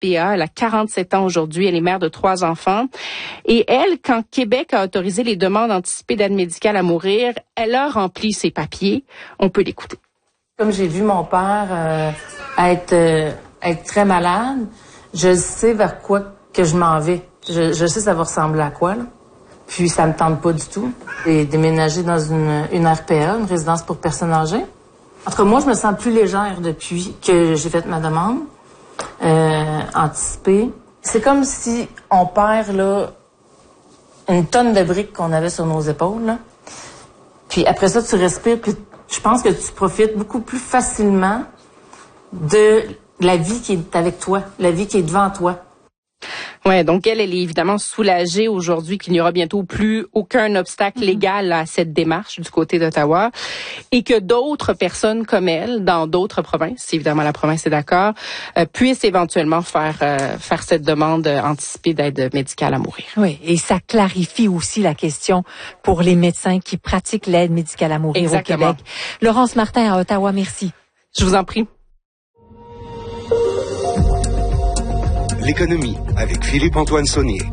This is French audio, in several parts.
Béa. Elle a 47 ans aujourd'hui. Elle est mère de 3 enfants. Et elle, quand Québec a autorisé les demandes anticipées d'aide médicale à mourir, elle a rempli ses papiers. On peut l'écouter. Comme j'ai vu mon père être très malade, je sais vers quoi que je m'en vais. Je sais ça va ressembler à quoi, là. Puis ça me tente pas du tout. J'ai déménagé dans une RPA, une résidence pour personnes âgées. En tout cas, moi, je me sens plus légère depuis que j'ai fait ma demande anticipée. C'est comme si on perd là une tonne de briques qu'on avait sur nos épaules, là. Puis après ça, tu respires, puis je pense que tu profites beaucoup plus facilement de la vie qui est avec toi, la vie qui est devant toi. Ouais, donc elle est évidemment soulagée aujourd'hui qu'il n'y aura bientôt plus aucun obstacle légal à cette démarche du côté d'Ottawa et que d'autres personnes comme elle, dans d'autres provinces, si évidemment la province est d'accord, puissent éventuellement faire cette demande anticipée d'aide médicale à mourir. Oui, et ça clarifie aussi la question pour les médecins qui pratiquent l'aide médicale à mourir Exactement. au Québec. Laurence Martin à Ottawa, merci. Je vous en prie. L'économie avec Philippe-Antoine Saunier.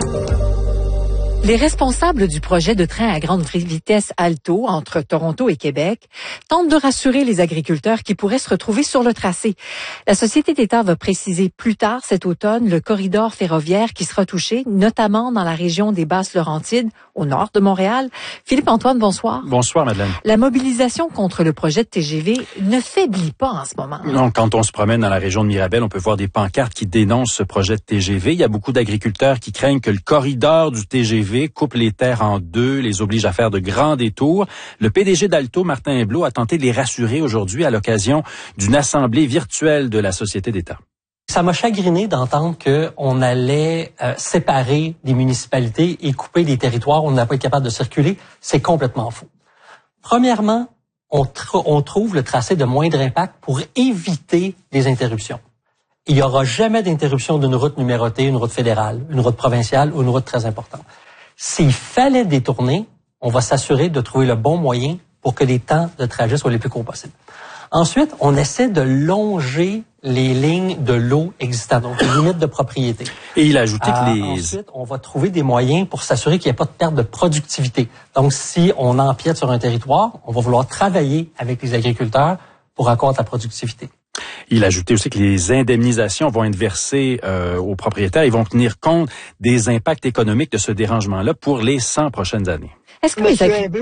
Les responsables du projet de train à grande vitesse Alto entre Toronto et Québec tentent de rassurer les agriculteurs qui pourraient se retrouver sur le tracé. La Société d'État va préciser plus tard cet automne le corridor ferroviaire qui sera touché, notamment dans la région des Basses-Laurentides, au nord de Montréal. Philippe-Antoine, bonsoir. Bonsoir, Madeleine. La mobilisation contre le projet de TGV ne faiblit pas en ce moment. Non, quand on se promène dans la région de Mirabel, on peut voir des pancartes qui dénoncent ce projet de TGV. Il y a beaucoup d'agriculteurs qui craignent que le corridor du TGV coupe les terres en deux, les oblige à faire de grands détours. Le PDG d'Alto, Martin Eblot, a tenté de les rassurer aujourd'hui à l'occasion d'une assemblée virtuelle de la Société d'État. Ça m'a chagriné d'entendre qu'on allait séparer des municipalités et couper des territoires où on n'a pas été capable de circuler. C'est complètement faux. Premièrement, on trouve le tracé de moindre impact pour éviter les interruptions. Il n'y aura jamais d'interruption d'une route numérotée, une route fédérale, une route provinciale ou une route très importante. S'il fallait détourner, on va s'assurer de trouver le bon moyen pour que les temps de trajet soient les plus courts possibles. Ensuite, on essaie de longer les lignes de l'eau existantes, donc les limites de propriété. Et il a ajouté que Ensuite, on va trouver des moyens pour s'assurer qu'il n'y a pas de perte de productivité. Donc, si on empiète sur un territoire, on va vouloir travailler avec les agriculteurs pour accroître la productivité. Il a ajouté aussi que les indemnisations vont être versées aux propriétaires. Ils vont tenir compte des impacts économiques de ce dérangement-là pour les 100 prochaines années. Est-ce que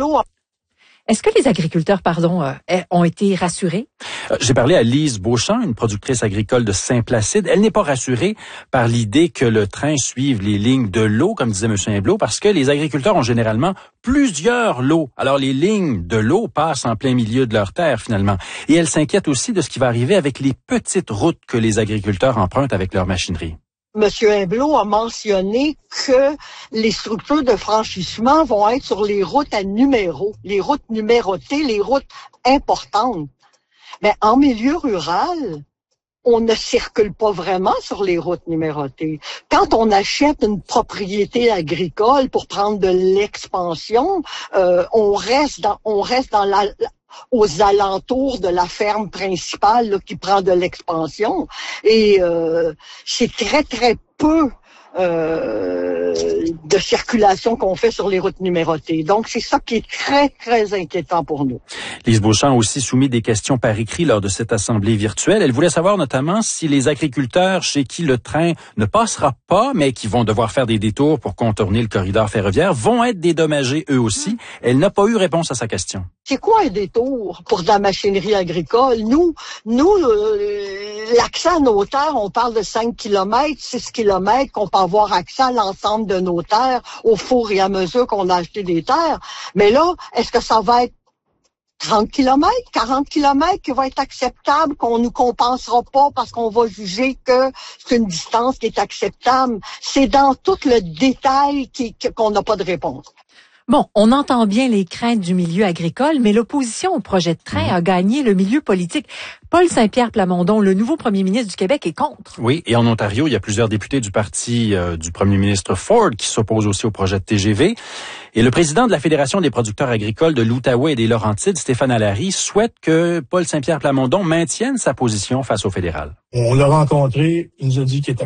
les agriculteurs, ont été rassurés? J'ai parlé à Lise Beauchamp, une productrice agricole de Saint-Placide. Elle n'est pas rassurée par l'idée que le train suive les lignes de l'eau, comme disait M. Eblot, parce que les agriculteurs ont généralement plusieurs lots. Alors, les lignes de l'eau passent en plein milieu de leur terre, finalement. Et elle s'inquiète aussi de ce qui va arriver avec les petites routes que les agriculteurs empruntent avec leur machinerie. Monsieur Eblot a mentionné que les structures de franchissement vont être sur les routes à numéro, les routes numérotées, les routes importantes. Mais en milieu rural, on ne circule pas vraiment sur les routes numérotées. Quand on achète une propriété agricole pour prendre de l'expansion, on reste aux alentours de la ferme principale là, qui prend de l'expansion. Et c'est très, très peu de circulation qu'on fait sur les routes numérotées. Donc, c'est ça qui est très, très inquiétant pour nous. Lise Beauchamp a aussi soumis des questions par écrit lors de cette assemblée virtuelle. Elle voulait savoir notamment si les agriculteurs chez qui le train ne passera pas, mais qui vont devoir faire des détours pour contourner le corridor ferroviaire, vont être dédommagés eux aussi. Elle n'a pas eu réponse à sa question. C'est quoi un détour pour de la machinerie agricole? Nous, l'accès à nos terres, on parle de 5 km, 6 km, qu'on peut avoir accès à l'ensemble de nos terres au fur et à mesure qu'on a acheté des terres. Mais là, est-ce que ça va être 30 km, 40 km qui va être acceptable, qu'on nous compensera pas parce qu'on va juger que c'est une distance qui est acceptable? C'est dans tout le détail qu'on n'a pas de réponse. Bon, on entend bien les craintes du milieu agricole, mais l'opposition au projet de train a gagné le milieu politique. Paul Saint-Pierre Plamondon, le nouveau premier ministre du Québec, est contre. Oui, et en Ontario, il y a plusieurs députés du parti du premier ministre Ford qui s'opposent aussi au projet de TGV. Et le président de la Fédération des producteurs agricoles de l'Outaouais et des Laurentides, Stéphane Allary, souhaite que Paul Saint-Pierre Plamondon maintienne sa position face au fédéral. On l'a rencontré, il nous a dit qu'il était